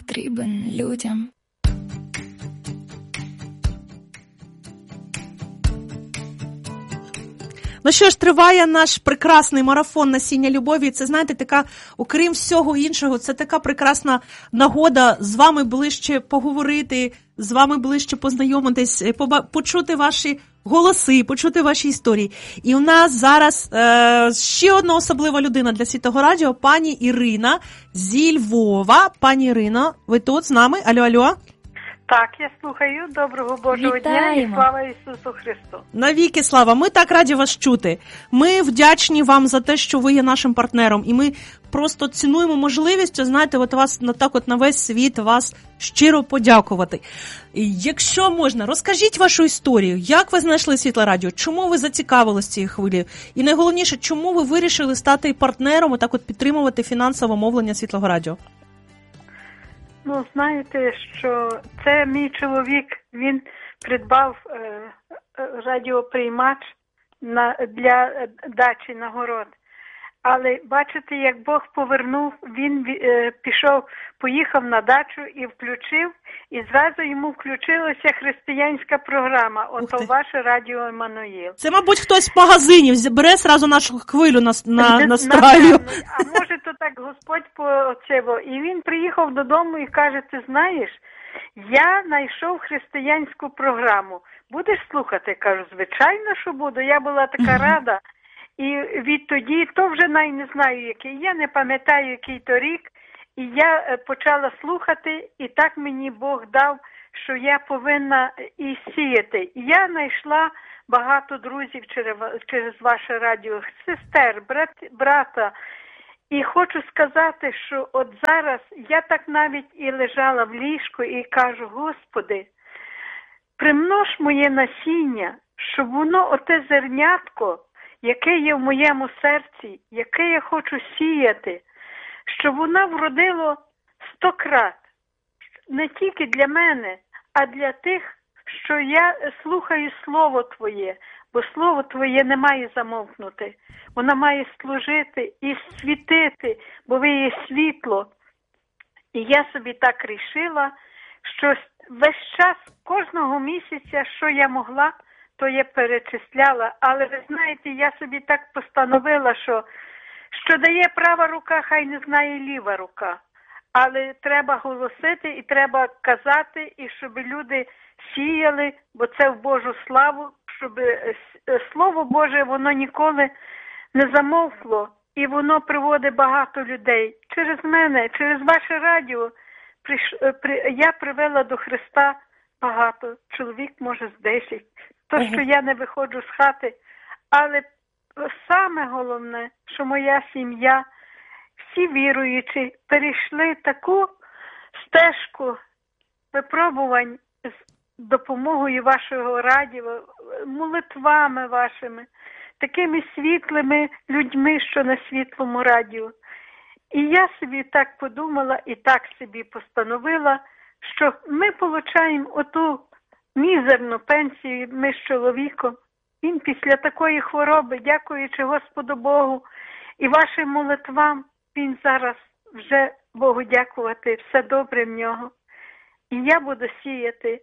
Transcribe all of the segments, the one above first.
потрібен людям. Ну що ж, триває наш прекрасний марафон насіння любові. Це, знаєте, така, окрім всього іншого, це така прекрасна нагода з вами ближче поговорити, з вами ближче познайомитись, почути ваші голоси, почути ваші історії. І у нас зараз ще одна особлива людина для Світлого Радіо, пані Ірина зі Львова. Пані Ірино, ви тут з нами? Алло. Так, я слухаю. Доброго Божого дня і слава Ісусу Христу. Навіки слава. Ми так раді вас чути. Ми вдячні вам за те, що ви є нашим партнером. І ми просто цінуємо можливість, знаєте, от вас на весь світ вас щиро подякувати. Якщо можна, розкажіть вашу історію. Як ви знайшли Світле Радіо? Чому ви зацікавились цією хвилею? І найголовніше, чому ви вирішили стати партнером і так от підтримувати фінансове мовлення Світлого Радіо? Ну, знаєте, що це мій чоловік, він придбав радіоприймач для дачі на город. Але бачите, як Бог повернув, він поїхав на дачу і включив, і зразу йому включилася християнська програма, ото ваше радіо Еммануїл. Це, мабуть, хтось в магазині бере зразу нашу хвилю настраю. А може, то так Господь поцево. І він приїхав додому і каже, ти знаєш, я знайшов християнську програму. Будеш слухати? Кажу, звичайно, що буду. Я була така рада. І відтоді, то вже не знаю який, я не пам'ятаю який то рік, і я почала слухати, і так мені Бог дав, що я повинна і сіяти. І я знайшла багато друзів через ваше радіо, сестер, брата. І хочу сказати, що от зараз я так навіть і лежала в ліжку і кажу, Господи, примнож моє насіння, щоб воно, оте зернятко, яке є в моєму серці, яке я хочу сіяти, щоб воно вродило 100 крат. Не тільки для мене, а для тих, що я слухаю Слово Твоє, бо Слово Твоє не має замовкнути. Воно має служити і світити, бо ви є світло. І я собі так рішила, що весь час, кожного місяця, що я могла, то я перечисляла, але ви знаєте, я собі так постановила, що дає права рука, хай не знає ліва рука. Але треба голосити і треба казати, і щоб люди сіяли, бо це в Божу славу, щоб Слово Боже, воно ніколи не замовкло, і воно приводить багато людей. Через мене, через ваше радіо, я привела до Христа багато, чоловік, може, з 10. То, що я не виходжу з хати, але саме головне, що моя сім'я, всі віруючі, перейшли таку стежку випробувань з допомогою вашого радіо, молитвами вашими, такими світлими людьми, що на світлому радіо. І я собі так подумала і так собі постановила, що ми отримуємо оту мізерну пенсію, ми з чоловіком. Він після такої хвороби, дякуючи Господу Богу і вашим молитвам, він зараз вже Богу дякувати, все добре в нього. І я буду сіяти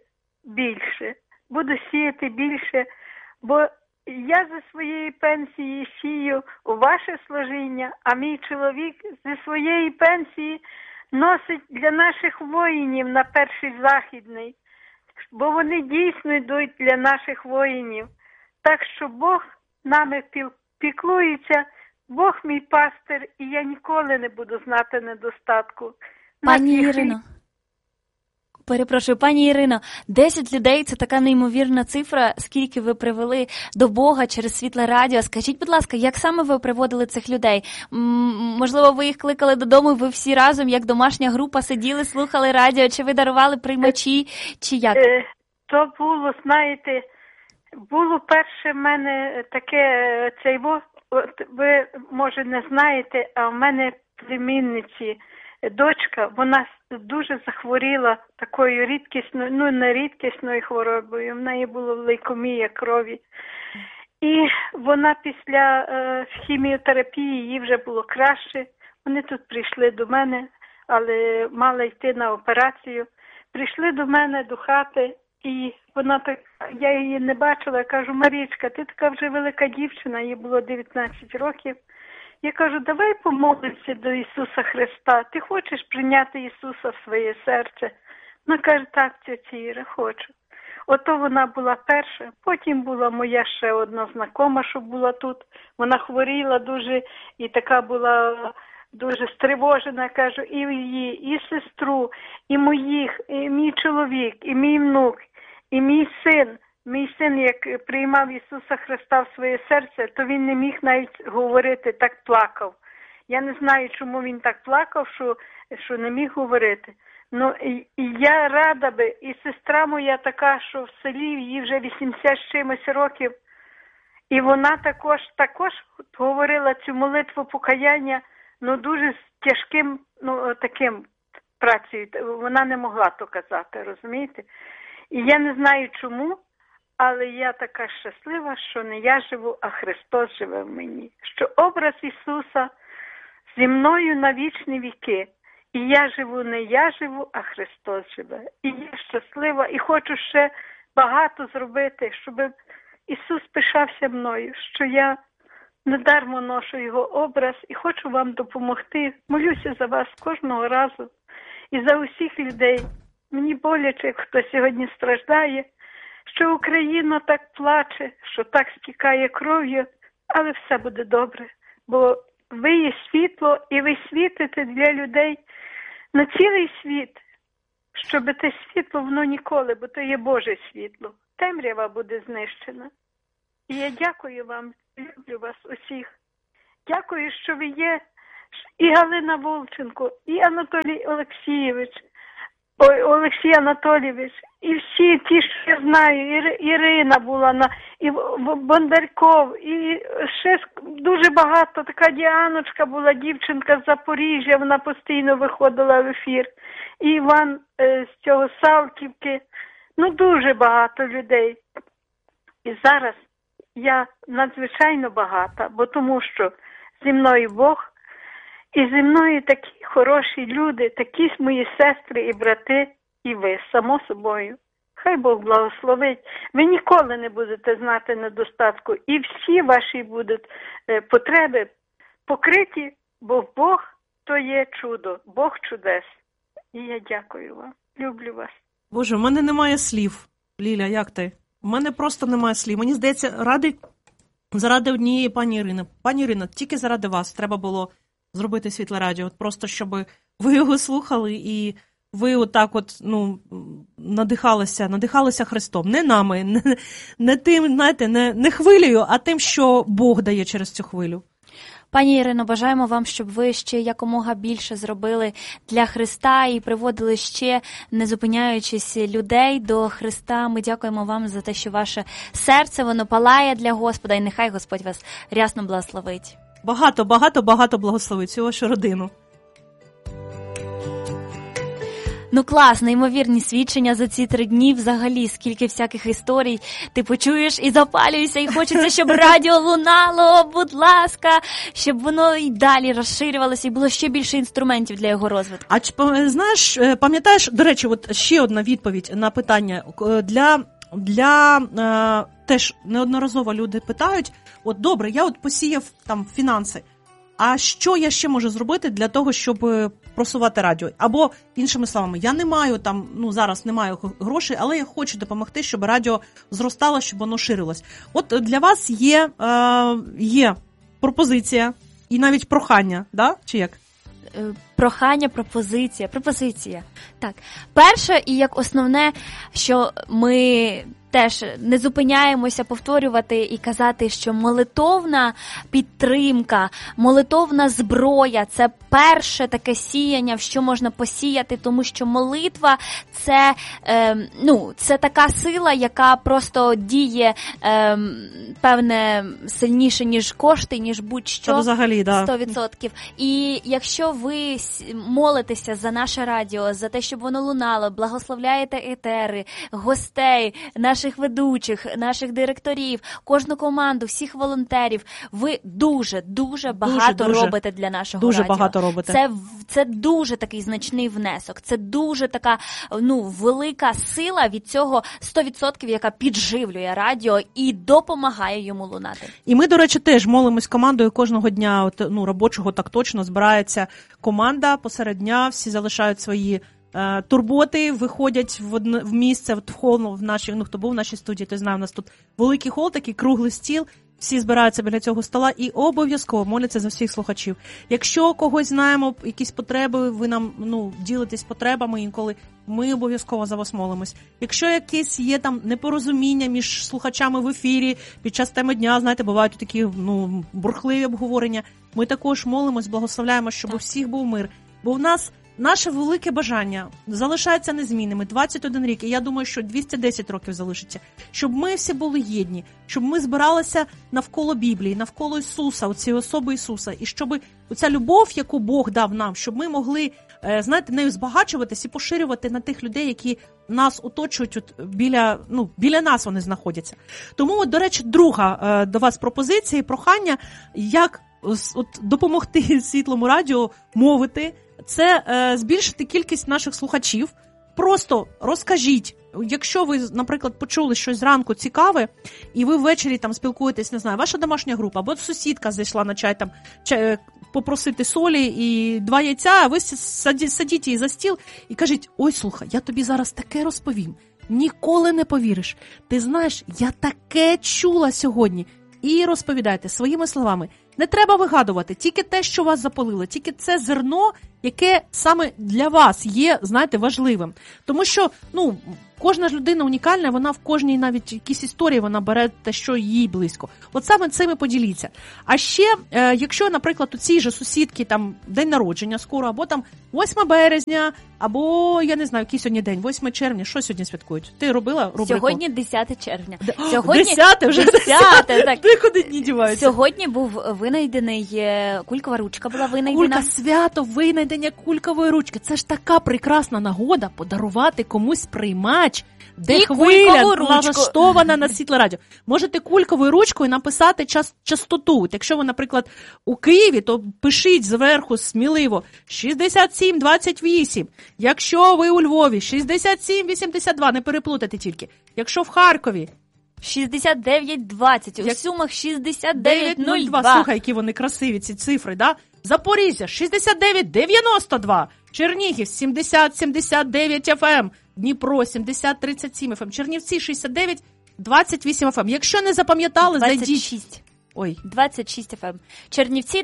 більше, бо я зі своєї пенсії сію у ваше служіння, а мій чоловік зі своєї пенсії носить для наших воїнів на перший західний. Бо вони дійсно йдуть для наших воїнів. Так що Бог нами піклується, Бог мій пастир, і я ніколи не буду знати недостатку. Пані Ірино, 10 людей – це така неймовірна цифра, скільки ви привели до Бога через Світле Радіо. Скажіть, будь ласка, як саме ви приводили цих людей? Можливо, ви їх кликали додому, ви всі разом, як домашня група, сиділи, слухали радіо, чи ви дарували приймачі, чи як? То було, знаєте, було перше в мене таке, ви, може, не знаєте, а в мене племінниці, дочка, вона дуже захворіла такою рідкісною, не рідкісною хворобою, в неї була лейкемія крові. І вона після хіміотерапії, їй вже було краще. Вони тут прийшли до мене, але мала йти на операцію. Прийшли до мене до хати, і вона так, я її не бачила, я кажу: Марічка, ти така вже велика дівчина, їй було 19 років. Я кажу: давай помолимося до Ісуса Христа, ти хочеш прийняти Ісуса в своє серце? Вона каже: так, тьотя Іра, хочу. Ото вона була перша, потім була моя ще одна знакома, що була тут. Вона хворіла дуже і така була дуже стривожена, кажу, і її, і сестру, і моїх, і мій чоловік, і мій внук, і мій син. Мій син, як приймав Ісуса Христа в своє серце, то він не міг навіть говорити, так плакав. Я не знаю, чому він так плакав, що не міг говорити. Ну, і я рада би, і сестра моя така, що в селі, їй вже 80 з чимось років, і вона також говорила цю молитву покаяння, ну, дуже з тяжким, ну, таким працею. Вона не могла то казати, розумієте? І я не знаю чому, але я така щаслива, що не я живу, а Христос живе в мені. Що образ Ісуса зі мною на вічні віки. І я живу, не я живу, а Христос живе. І я щаслива, і хочу ще багато зробити, щоб Ісус пишався мною, що я недармо ношу Його образ і хочу вам допомогти. Молюся за вас кожного разу і за усіх людей. Мені боляче, хто сьогодні страждає, що Україна так плаче, що так стікає кров'ю, але все буде добре, бо ви є світло, і ви світите для людей на цілий світ, щоб те світло, воно ніколи, бо то є Боже світло. Темрява буде знищена. І я дякую вам, люблю вас усіх. Дякую, що ви є, і Галина Волченко, і Анатолій Олексійович, Олексій Анатолійович, і всі ті, що я знаю, Ірина була, і Бондарков, і ще дуже багато, така Діаночка була, дівчинка з Запоріжжя, вона постійно виходила в ефір, і Іван з цього Салтівки, ну дуже багато людей. І зараз я надзвичайно багата, бо тому що зі мною Бог, і зі мною такі хороші люди, такі мої сестри і брати, і ви, само собою. Хай Бог благословить. Ви ніколи не будете знати недостатку, і всі ваші будуть потреби покриті, бо Бог то є чудо, Бог чудес. І я дякую вам, люблю вас. Боже, в мене немає слів. Ліля, як ти? У мене просто немає слів. Мені здається, заради однієї пані Ірини. Пані Ірино, тільки заради вас треба було зробити Світле Радіо, от просто щоб ви його слухали і ви отак от, ну, надихалися Христом. Не нами, не тим, знаєте, не хвилею, а тим, що Бог дає через цю хвилю. Пані Ірино, бажаємо вам, щоб ви ще якомога більше зробили для Христа і приводили ще, не зупиняючись, людей до Христа. Ми дякуємо вам за те, що ваше серце, воно палає для Господа, і нехай Господь вас рясно благословить. Багато благословить всю вашу родину. Ну клас, неймовірні свідчення за ці 3 дні, взагалі, скільки всяких історій ти почуєш і запалюєшся, і хочеться, щоб радіо лунало, будь ласка, щоб воно і далі розширювалося, і було ще більше інструментів для його розвитку. А знаєш, пам'ятаєш, до речі, от ще одна відповідь на питання, теж неодноразово люди питають, от добре, я от посіяв там фінанси, а що я ще можу зробити для того, щоб просувати радіо? Або, іншими словами, я не маю там, ну зараз не маю грошей, але я хочу допомогти, щоб радіо зростало, щоб воно ширилось. От для вас є пропозиція і навіть прохання, да? Чи як? Прохання, пропозиція. Так, перше і як основне, що ми теж не зупиняємося повторювати і казати, що молитовна підтримка, молитовна зброя – це перше таке сіяння, в що можна посіяти, тому що молитва – це така сила, яка просто діє, певне, сильніше, ніж кошти, ніж будь-що. Це взагалі, да. 100%. І якщо ви молитеся за наше радіо, за те, щоб воно лунало, благословляєте етери, гостей, наш наших ведучих, наших директорів, кожну команду, всіх волонтерів. Ви дуже багато робите для нашого дуже радіо. Багато робите. Це дуже такий значний внесок. Це дуже така, велика сила від цього 100%, яка підживлює радіо і допомагає йому лунати. І ми, до речі, теж молимось командою кожного дня, робочого так точно, збирається команда посеред дня, всі залишають свої турботи, виходять в місце, в хол, в нашій, хто був в нашій студії, той знає, у нас тут великий хол, такий круглий стіл, всі збираються біля цього стола і обов'язково моляться за всіх слухачів. Якщо когось знаємо, якісь потреби, ви нам ділитесь потребами інколи, ми обов'язково за вас молимось. Якщо якесь є там непорозуміння між слухачами в ефірі, під час теми дня, знаєте, бувають такі бурхливі обговорення, ми також молимось, благословляємо, щоб у всіх був мир. Бо в нас наше велике бажання залишається незмінними 21 рік, і я думаю, що 210 років залишиться. Щоб ми всі були єдні, щоб ми збиралися навколо Біблії, навколо Ісуса, оцієї особи Ісуса, і щоб оця любов, яку Бог дав нам, щоб ми могли, нею збагачуватись і поширювати на тих людей, які нас оточують, біля нас вони знаходяться. Тому, до речі, друга до вас пропозиція і прохання, як допомогти Світлому радіо мовити, це збільшити кількість наших слухачів. Просто розкажіть, якщо ви, наприклад, почули щось зранку цікаве, і ви ввечері там спілкуєтесь, не знаю, ваша домашня група, або сусідка зайшла на чай, там, попросити солі і 2 яйця, а ви садіть її за стіл і кажіть: ой, слухай, я тобі зараз таке розповім, ніколи не повіриш. Ти знаєш, я таке чула сьогодні. І розповідайте своїми словами. Не треба вигадувати, тільки те, що вас запалило, тільки це зерно, яке саме для вас є, знаєте, важливим. Тому що, кожна ж людина унікальна, вона в кожній навіть якійсь історії вона бере те, що їй близько. От саме цим і поділіться. А ще, якщо, наприклад, у цій же сусідки там день народження скоро, або там 8 березня, або, я не знаю, який сьогодні день, 8 червня, що сьогодні святкують? Ти робила рубрику? Сьогодні 10 червня. Сьогодні 10 вже? 10, так. Нікуди не діваються. Сьогодні був винайдений, кулькова ручка була винайдена. Свято винайдення кулькової ручки. Це ж така прекрасна нагода подарувати комусь приймач, де і хвиля налаштована на Світле радіо. Можете кульковою ручкою написати частоту. Якщо ви, наприклад, у Києві, то пишіть зверху сміливо 6728. Якщо ви у Львові, 6782, не переплутайте тільки. Якщо в Харкові, 6920, у Сумах 6902. Слухай, які вони красиві, ці цифри, да? Запоріжжя 6992, Чернігів 7079 FM, Дніпро 7037 FM, Чернівці 6928 FM. Якщо не запам'ятали, 26. зайдіть. Ой. 26 FM. Чернівці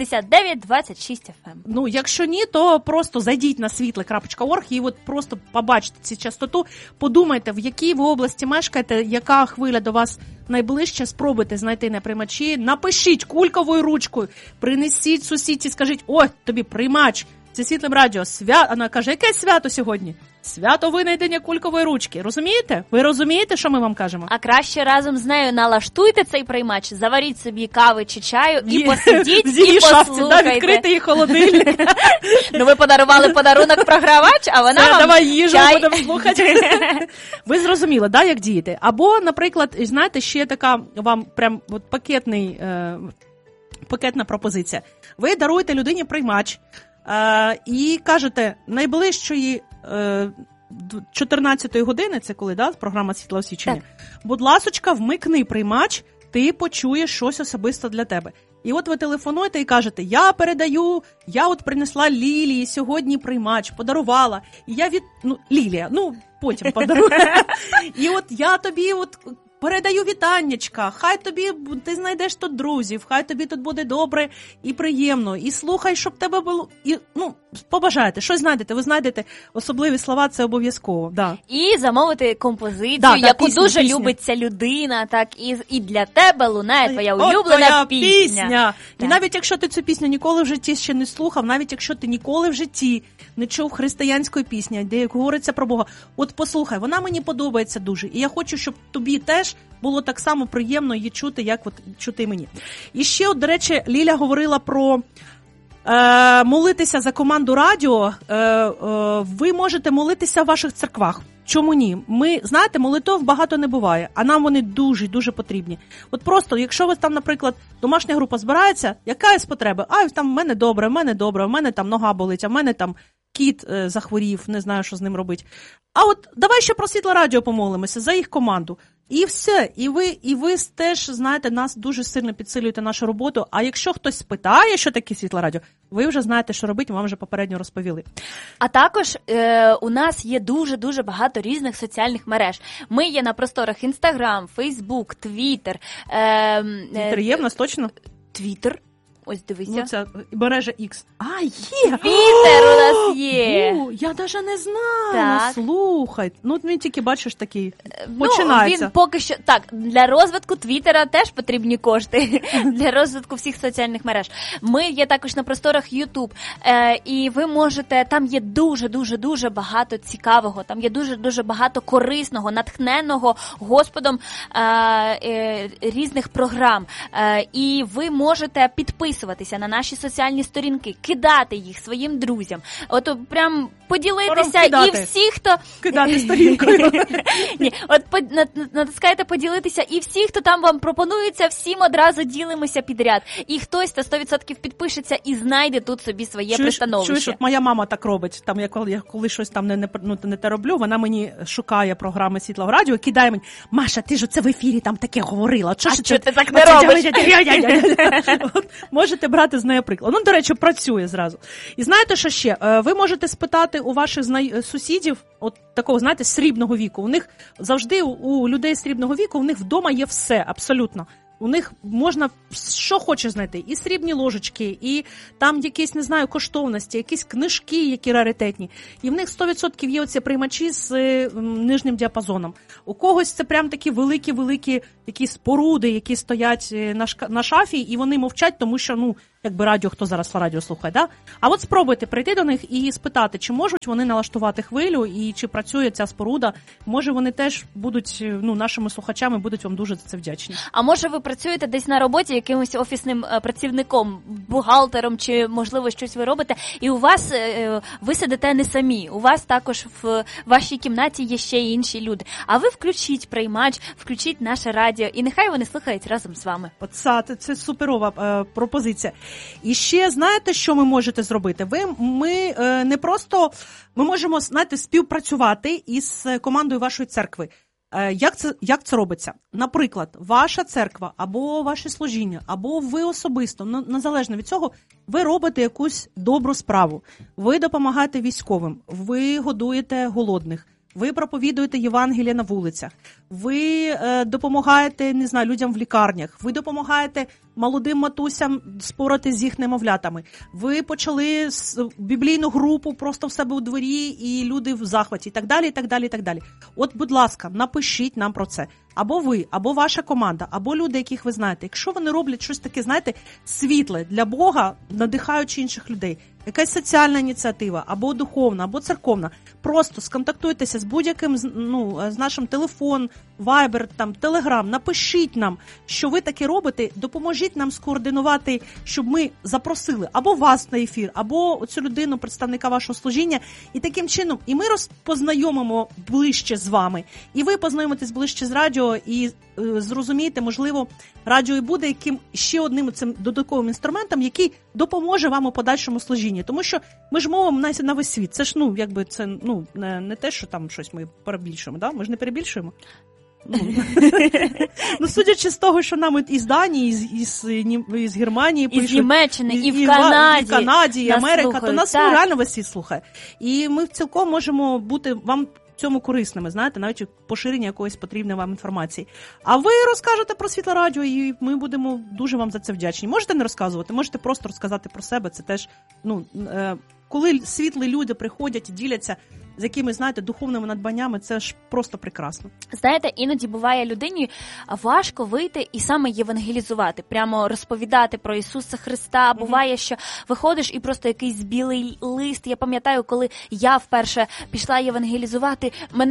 6926 FM. Якщо ні, то просто зайдіть на світле.орг і просто побачите цю частоту, подумайте, в якій ви області мешкаєте, яка хвиля до вас найближче, спробуйте знайти на приймачі, напишіть кульковою ручкою, принесіть сусідці, скажіть: ой, тобі приймач, це Світлим радіо, вона каже: яке свято сьогодні? Свято винайдення кулькової ручки. Розумієте? Ви розумієте, що ми вам кажемо? А краще разом з нею налаштуйте цей приймач, заваріть собі кави чи чаю і посидіть, і послухайте. Відкрити її холодильник. Ви подарували подарунок програвач, а вона вам давай їжу чай. будемо слухати. Ви зрозуміли, да, як діяти? Або, наприклад, знаєте, ще така вам прям пакетна пропозиція. Ви даруєте людині приймач, і кажете, найближчої 14-ї години, це коли, да, програма «Світле освічення», будь ласочка, вмикни приймач, ти почуєш щось особисто для тебе. І от ви телефонуєте і кажете: я передаю, я от принесла Лілії сьогодні приймач, подарувала, і я Лілія, потім подарую. І от я тобі передаю вітаннячка, хай тобі, ти знайдеш тут друзів, хай тобі тут буде добре і приємно, і слухай, щоб тебе було, і, побажаєте, щось знайдете, ви знайдете особливі слова, це обов'язково, да. І замовити композицію, яку дуже любить ця людина, так, і для тебе лунає твоя улюблена пісня. І навіть якщо ти цю пісню ніколи в житті ще не слухав, навіть якщо ти ніколи в житті не чув християнської пісні, де говориться про Бога, от послухай, вона мені подобається дуже, і я хочу, щоб тобі теж було так само приємно її чути, як чути мені. І ще, до речі, Ліля говорила про молитися за команду радіо, ви можете молитися в ваших церквах. Чому ні? Ми, знаєте, молитов багато не буває, а нам вони дуже потрібні. От просто, якщо ви там, наприклад, домашня група збирається, яка є потреба? Там в мене добре, в мене там нога болить, а в мене там кіт захворів, не знаю, що з ним робити. А от давай ще про Світле Радіо помолимося за їх команду. І все. І ви теж, знаєте, нас дуже сильно підсилюєте нашу роботу. А якщо хтось спитає, що таке Світле Радіо, ви вже знаєте, що робити, вам вже попередньо розповіли. А також у нас є дуже багато різних соціальних мереж. Ми є на просторах Instagram, Facebook, Twitter. Twitter є в нас точно? Twitter. Ось дивися. Ну, це мережа X. Є! Твіттер у нас є! Я навіть не знаю. Так. Слухай. Він тільки, бачиш, такий починається. Він поки що... Так, для розвитку Твіттера теж потрібні кошти. Для розвитку всіх соціальних мереж. Ми є також на просторах YouTube. І ви можете... Там є дуже багато цікавого. Там є дуже багато корисного, натхненного Господом різних програм. І ви можете підписуватися на наші соціальні сторінки, кидати їх своїм друзям. От прям поділитися і всі, хто... Кидати сторінкою. Ні, от натискаєте поділитися і всі, хто там вам пропонується, всім одразу ділимося підряд. І хтось та 100% підпишеться і знайде тут собі своє пристановище. Чуєш, от моя мама так робить. Там я коли щось там не те роблю, вона мені шукає програми Світлого Радіо, кидає мені: Маша, ти ж оце в ефірі там таке говорила. Що ти так не робиш? Можете брати з нею приклад. До речі, працює зразу. І знаєте, що ще? Ви можете спитати у ваших сусідів, от такого, знаєте, срібного віку. У них завжди, у людей срібного віку, у них вдома є все, абсолютно. У них можна що хочеш знайти. І срібні ложечки, і там якісь, не знаю, коштовності, якісь книжки, які раритетні. І в них 100% є оці приймачі з нижнім діапазоном. У когось це прям такі великі такі споруди, які стоять на шафі, і вони мовчать, тому що, якби радіо, хто зараз радіо слухає, да? А от спробуйте прийти до них і спитати, чи можуть вони налаштувати хвилю, і чи працює ця споруда. Може, вони теж будуть, нашими слухачами, будуть вам дуже за це вдячні. А може, ви працюєте десь на роботі якимось офісним працівником, бухгалтером, чи, можливо, щось ви робите, і у вас, ви сидите не самі, у вас також в вашій кімнаті є ще й інші люди. А ви включіть приймач, включіть наше радіо, і нехай вони слухають разом з вами. Це суперова пропозиція. І ще, знаєте, що ми можете зробити? Ми не просто, ми можемо, знаєте, співпрацювати із командою вашої церкви. Як це робиться? Наприклад, ваша церква, або ваше служіння, або ви особисто, незалежно від цього, ви робите якусь добру справу. Ви допомагаєте військовим, ви годуєте голодних, ви проповідуєте Євангелія на вулицях, ви допомагаєте, не знаю, людям в лікарнях, ви допомагаєте молодим матусям споратись з їх немовлятами. Ви почали біблійну групу просто в себе у дворі, і люди в захваті, і так далі, і так далі, і так далі. От, будь ласка, напишіть нам про це. Або ви, або ваша команда, або люди, яких ви знаєте. Якщо вони роблять щось таке, знаєте, світле для Бога, надихаючи інших людей, якась соціальна ініціатива, або духовна, або церковна, просто сконтактуйтеся з будь-яким, з нашим телефон, Viber, Telegram, напишіть нам, що ви таке робите, допоможіть нам скоординувати, щоб ми запросили або вас на ефір, або цю людину, представника вашого служіння, і таким чином і ми познайомимо ближче з вами, і ви познайомитесь ближче з радіо, і зрозумієте, можливо, радіо і буде яким ще одним цим додатковим інструментом, який допоможе вам у подальшому служінні. Тому що ми ж мовимо на весь світ. Це ж, це не те, що там щось ми перебільшуємо, да? Ми ж не перебільшуємо. Судячи з того, що нам із Данії, із Германії пишуть, із Німеччини, і в Канаді, і Америка, то нас реально весь світ слухає. І ми цілком можемо бути вам цьому корисними, знаєте, навіть у поширенні якоїсь потрібної вам інформації. А ви розкажете про Світле Радіо, і ми будемо дуже вам за це вдячні. Можете не розказувати, можете просто розказати про себе. Це теж, коли світлі люди приходять і діляться з якимись, знаєте, духовними надбаннями, це ж просто прекрасно. Знаєте, іноді буває людині важко вийти і саме євангелізувати, прямо розповідати про Ісуса Христа. Буває, що виходиш і просто якийсь білий лист. Я пам'ятаю, коли я вперше пішла євангелізувати, мене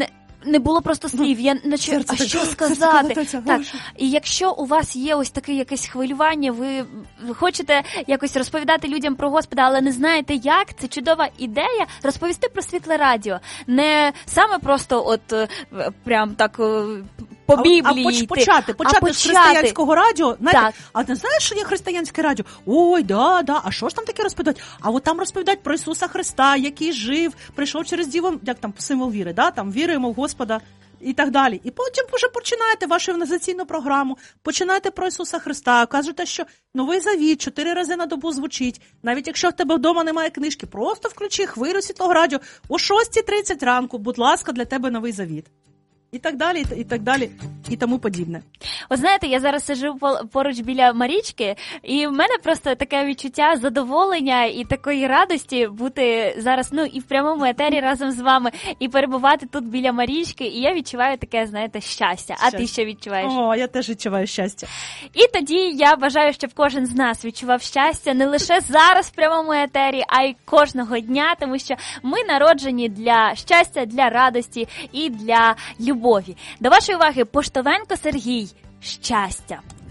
не було просто слів. Я наче, а що сказати? Так, і якщо у вас є ось таке якесь хвилювання, ви хочете якось розповідати людям про Господа, але не знаєте як, це чудова ідея розповісти про Світле Радіо. Не саме просто от прям так по Біблії почати з християнського радіо. Знаєте, а ти знаєш, що є християнське радіо? Ой, да, а що ж там таке розповідають? А от там розповідають про Ісуса Христа, який жив, прийшов через Діву, як там символ віри, да? Там віруємо в Господа і так далі. І потім вже починаєте вашу евангелізаційну програму, починаєте про Ісуса Христа, кажете, що Новий Завіт 4 рази на добу звучить. Навіть якщо в тебе вдома немає книжки, просто включи хвилю Світлого Радіо о 6:30 ранку, будь ласка, для тебе Новий Завіт. І так далі, і тому подібне. От знаєте, я зараз сиджу поруч біля Марічки, і в мене просто таке відчуття задоволення і такої радості бути зараз, і в прямому етері разом з вами, і перебувати тут біля Марічки, і я відчуваю таке, знаєте, щастя. А ти що відчуваєш? О, я теж відчуваю щастя. І тоді я бажаю, щоб кожен з нас відчував щастя не лише зараз в прямому етері, а й кожного дня, тому що ми народжені для щастя, для радості і для любові. До вашої уваги Поштовенко Сергій. Щастя.